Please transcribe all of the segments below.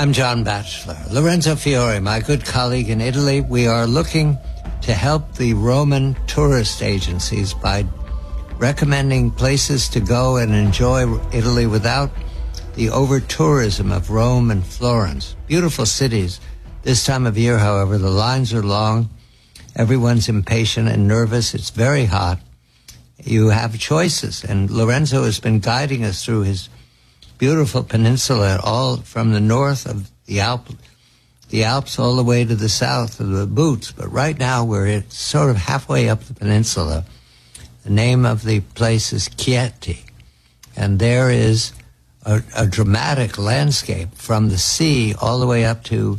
I'm John Batchelor. Lorenzo Fiore, my good colleague in Italy. We are looking to help the Roman tourist agencies by recommending places to go and enjoy Italy without the over-tourism of Rome and Florence. Beautiful cities. This time of year, however, the lines are long. Everyone's impatient and nervous. It's very hot. You have choices, and Lorenzo has been guiding us through his beautiful peninsula, all from the north of the Alps all the way to the south of the Boots. But right now we're sort of halfway up the peninsula. The name of the place is Chieti, and there is a dramatic landscape from the sea all the way up to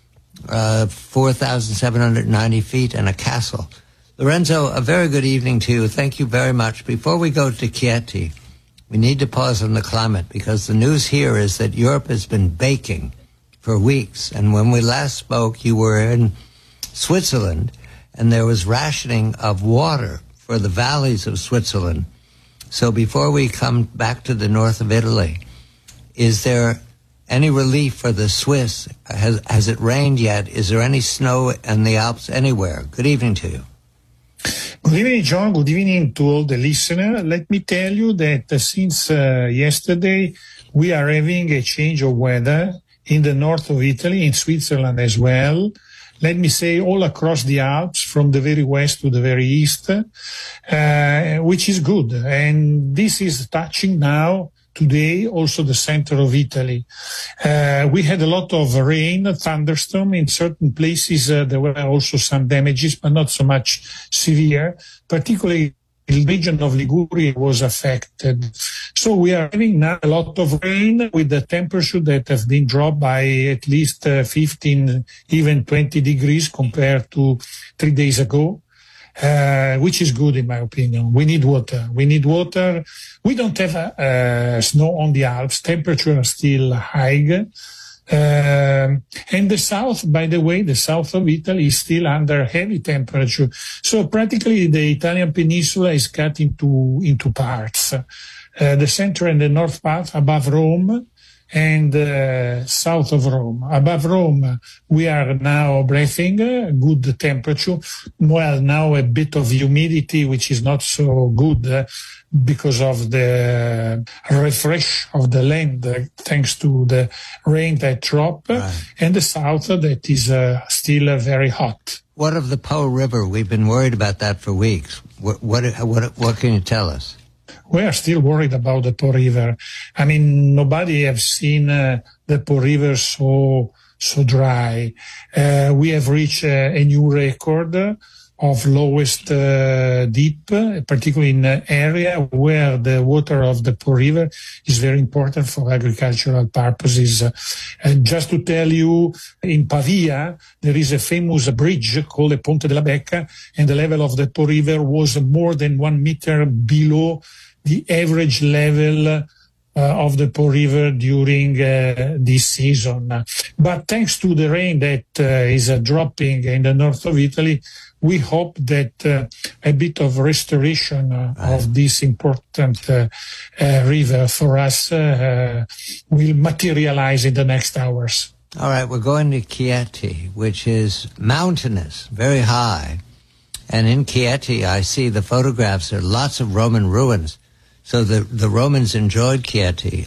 4,790 feet and a castle. Lorenzo, a very good evening to you. Thank you very much. Before we go to Chieti, we need to pause on the climate because the news here is that Europe has been baking for weeks. And when we last spoke, you were in Switzerland, and there was rationing of water for the valleys of Switzerland. So before we come back to the north of Italy, is there any relief for the Swiss? Has it rained yet? Is there any snow in the Alps anywhere? Good evening to you. Good evening, John. Good evening to all the listeners. Let me tell you that since yesterday, we are having a change of weather in the north of Italy, in Switzerland as well. Let me say all across the Alps, from the very west to the very east, which is good. And this is touching now today also the center of Italy. We had a lot of rain, thunderstorm in certain places. There were also some damages, but not so much severe. Particularly the region of Liguria was affected. So we are having now a lot of rain with the temperature that have been dropped by at least 15, even 20 degrees compared to 3 days ago. Which is good in my opinion. We need water. We need water. We don't have snow on the Alps. Temperatures are still high. And the south, by the way, the south of Italy is still under heavy temperature. So practically the Italian peninsula is cut into parts. The center and the north part above Rome and south of Rome. Above Rome, we are now breathing, good temperature. Well, now a bit of humidity, which is not so good because of the refresh of the land, thanks to the rain that dropped, right. And the south that is still very hot. What of the Po River? We've been worried about that for weeks. What can you tell us? We are still worried about the Po River. I mean, nobody has seen the Po River so dry. We have reached a new record of lowest deep, particularly in an area where the water of the Po River is very important for agricultural purposes. And just to tell you, in Pavia, there is a famous bridge called the Ponte della Becca, and the level of the Po River was more than 1 meter below the average level of the Po River during this season. But thanks to the rain that is dropping in the north of Italy, we hope that a bit of restoration of this important river for us will materialize in the next hours. All right, we're going to Chieti, which is mountainous, very high. And in Chieti, I see the photographs. There are lots of Roman ruins. So the Romans enjoyed Chieti,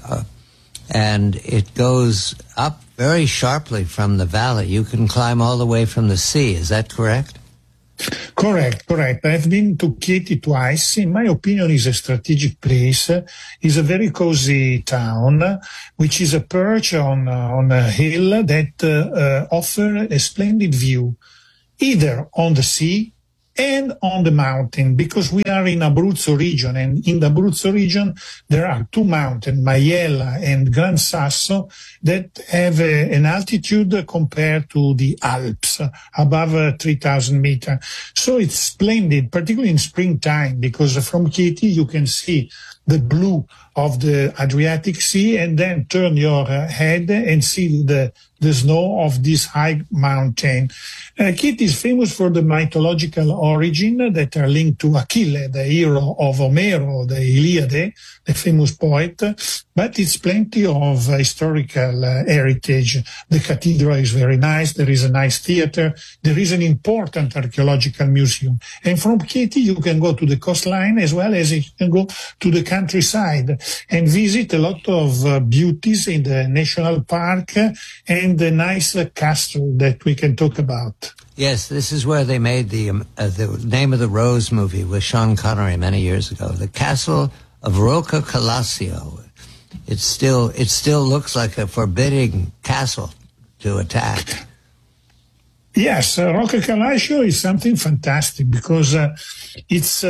and it goes up very sharply from the valley. You can climb all the way from the sea. Is that correct? Correct. I've been to Chieti twice. In my opinion, it's a strategic place. It's a very cozy town, which is a perch on a hill that offer a splendid view, either on the sea and on the mountain, because we are in Abruzzo region, and in the Abruzzo region there are two mountains, Maiella and Gran Sasso, that have an altitude compared to the Alps, above 3,000 meters. So it's splendid, particularly in springtime, because from Chieti you can see the blue of the Adriatic Sea, and then turn your head and see the snow of this high mountain. Chieti is famous for the mythological origin that are linked to Achille, the hero of Homero, the Iliad, the famous poet. but it's plenty of historical heritage. The cathedral is very nice. There is a nice theater. There is an important archaeological museum. And from Chieti, you can go to the coastline as well as you can go to the countryside and visit a lot of beauties in the national park and the nice castle that we can talk about. Yes, this is where they made the Name of the Rose movie with Sean Connery many years ago. The castle of Roccacalacio. It still looks like a forbidding castle to attack. Yes, Roccacalacio is something fantastic because it's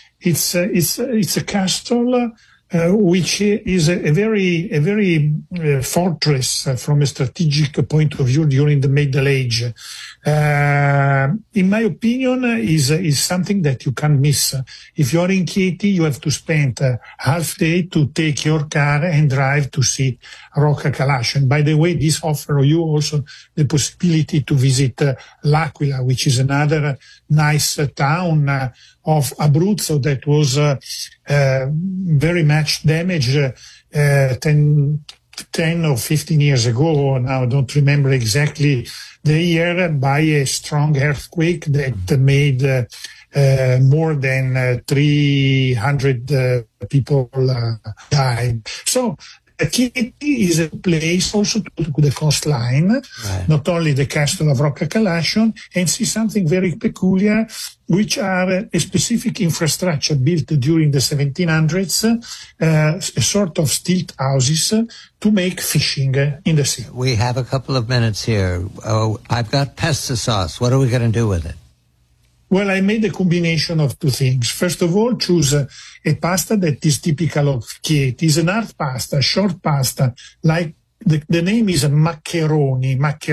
a castle which is a very fortress from a strategic point of view during the Middle Age. In my opinion, is something that you can't miss. If you are in Chieti, you have to spend half day to take your car and drive to see Roccacalacio. And by the way, this offers you also the possibility to visit L'Aquila, which is another nice town of Abruzzo that was very much damaged 10 or 15 years ago. Now I don't remember exactly the year, by a strong earthquake that made more than 300 people die. So Chieti is a place also to the coastline, right. Not only the castle of Roccacalacio, and see something very peculiar, which are a specific infrastructure built during the 1700s, a sort of stilt houses to make fishing in the sea. We have a couple of minutes here. Oh, I've got pesto sauce. What are we going to do with it? Well, I made a combination of two things. First of all, choose a pasta that is typical of Chieti. It's an hard pasta, short pasta, like the name is maccheroni.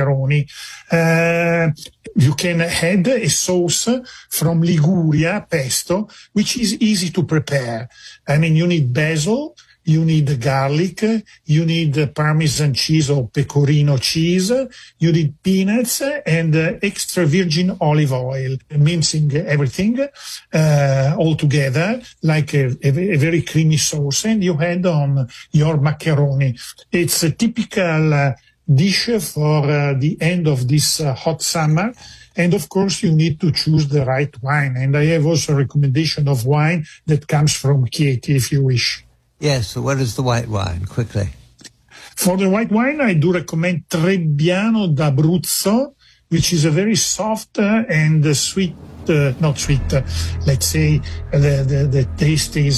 You can add a sauce from Liguria, pesto, which is easy to prepare. I mean, you need basil, you need garlic, you need Parmesan cheese or pecorino cheese, you need peanuts and extra virgin olive oil, mincing everything all together like a very creamy sauce, and you add on your macaroni. It's a typical dish for the end of this hot summer. And of course, you need to choose the right wine. And I have also a recommendation of wine that comes from Chieti, if you wish. Yes, so what is the white wine, quickly? For the white wine, I do recommend Trebbiano d'Abruzzo, which is a very soft and sweet, not sweet, let's say the taste is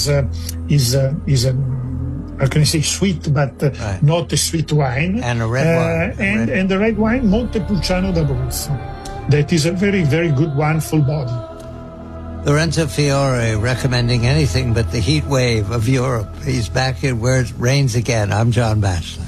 how can I say sweet, but right. Not a sweet wine. And a red wine. And the red wine, Montepulciano d'Abruzzo. That is a very, very good one, full body. Lorenzo Fiore recommending anything but the heat wave of Europe. He's back in where it rains again. I'm John Batchelor.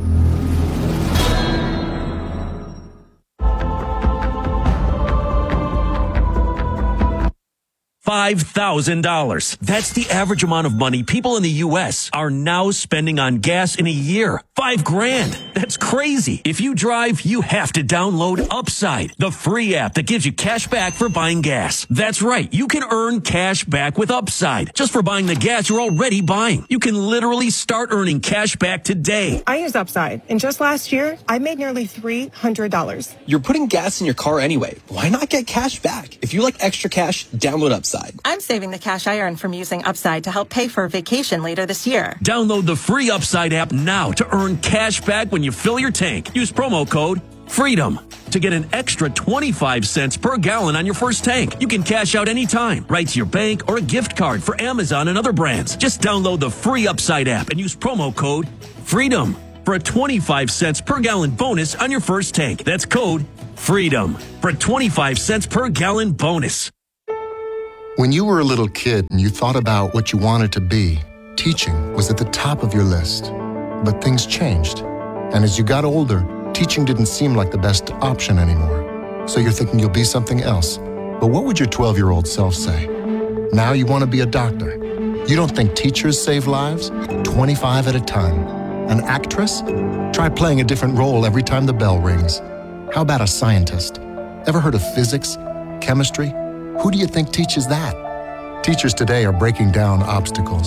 $5,000. That's the average amount of money people in the U.S. are now spending on gas in a year. $5,000. That's crazy. If you drive, you have to download Upside, the free app that gives you cash back for buying gas. That's right. You can earn cash back with Upside just for buying the gas you're already buying. You can literally start earning cash back today. I use Upside, and just last year, I made nearly $300. You're putting gas in your car anyway. Why not get cash back? If you like extra cash, download Upside. I'm saving the cash I earn from using Upside to help pay for a vacation later this year. Download the free Upside app now to earn cash back when you fill your tank. Use promo code FREEDOM to get an extra 25 cents per gallon on your first tank. You can cash out anytime, right to your bank or a gift card for Amazon and other brands. Just download the free Upside app and use promo code FREEDOM for a 25 cents per gallon bonus on your first tank. That's code FREEDOM for a 25 cents per gallon bonus. When you were a little kid and you thought about what you wanted to be, teaching was at the top of your list. But things changed. And as you got older, teaching didn't seem like the best option anymore. So you're thinking you'll be something else. But what would your 12-year-old self say? Now you want to be a doctor. You don't think teachers save lives? 25 at a time. An actress? Try playing a different role every time the bell rings. How about a scientist? Ever heard of physics, chemistry? Who do you think teaches that? Teachers today are breaking down obstacles,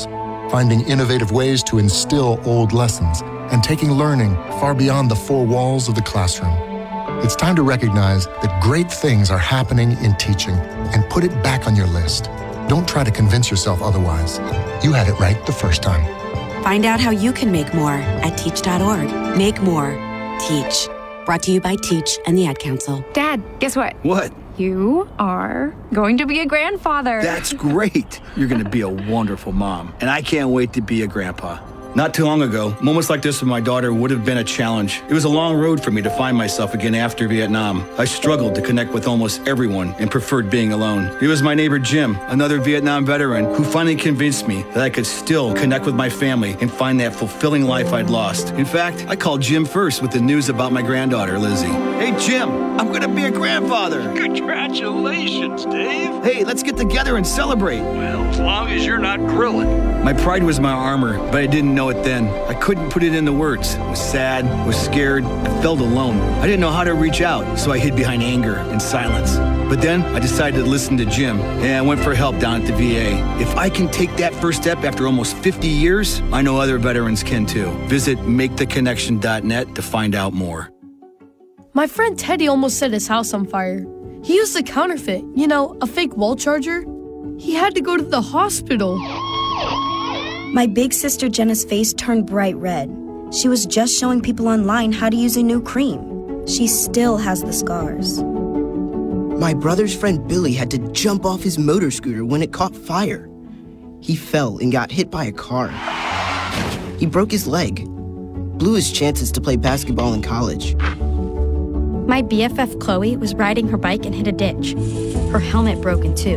finding innovative ways to instill old lessons, and taking learning far beyond the four walls of the classroom. It's time to recognize that great things are happening in teaching and put it back on your list. Don't try to convince yourself otherwise. You had it right the first time. Find out how you can make more at teach.org. Make more. Teach. Brought to you by Teach and the Ad Council. Dad, guess what? What? You are going to be a grandfather. That's great. You're going to be a wonderful mom. And I can't wait to be a grandpa. Not too long ago, moments like this with my daughter would have been a challenge. It was a long road for me to find myself again after Vietnam. I struggled to connect with almost everyone and preferred being alone. It was my neighbor Jim, another Vietnam veteran, who finally convinced me that I could still connect with my family and find that fulfilling life I'd lost. In fact, I called Jim first with the news about my granddaughter, Lizzie. Hey, Jim, I'm going to be a grandfather. Congratulations, Dave. Hey, let's get together and celebrate. Well, as long as you're not grilling. My pride was my armor, but I didn't know it then. I couldn't put it into words. I was sad, was scared, I felt alone. I didn't know how to reach out, so I hid behind anger and silence. But then I decided to listen to Jim, and I went for help down at the VA. If I can take that first step after almost 50 years, I know other veterans can too. Visit maketheconnection.net to find out more. My friend Teddy almost set his house on fire. He used a counterfeit, a fake wall charger. He had to go to the hospital. My big sister Jenna's face turned bright red. She was just showing people online how to use a new cream. She still has the scars. My brother's friend Billy had to jump off his motor scooter when it caught fire. He fell and got hit by a car. He broke his leg, blew his chances to play basketball in college. My BFF Chloe was riding her bike and hit a ditch. Her helmet broken too.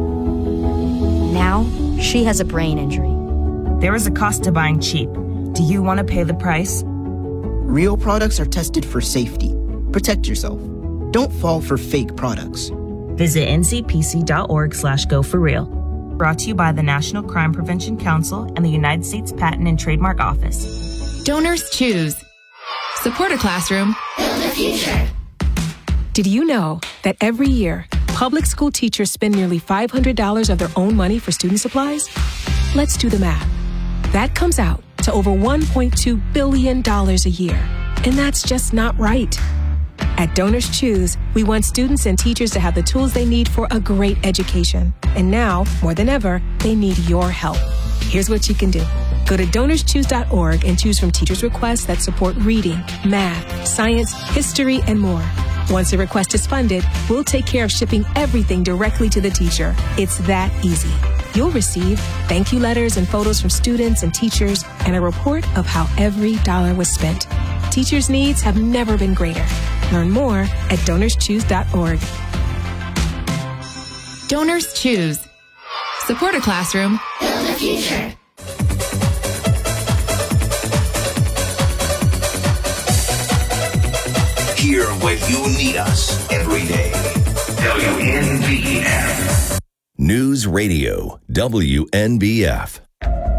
Now she has a brain injury. There is a cost to buying cheap. Do you want to pay the price? Real products are tested for safety. Protect yourself. Don't fall for fake products. Visit ncpc.org/go4real. Brought to you by the National Crime Prevention Council and the United States Patent and Trademark Office. Donors choose. Support a classroom. Build a future. Did you know that every year, public school teachers spend nearly $500 of their own money for student supplies? Let's do the math. That comes out to over $1.2 billion a year. And that's just not right. At Donors Choose, we want students and teachers to have the tools they need for a great education. And now, more than ever, they need your help. Here's what you can do. Go to DonorsChoose.org and choose from teachers' requests that support reading, math, science, history, and more. Once a request is funded, we'll take care of shipping everything directly to the teacher. It's that easy. You'll receive thank you letters and photos from students and teachers and a report of how every dollar was spent. Teachers' needs have never been greater. Learn more at DonorsChoose.org. Donors Choose. Support a classroom. Build a future. Hear when you need us every day. WNBF. News Radio, WNBF.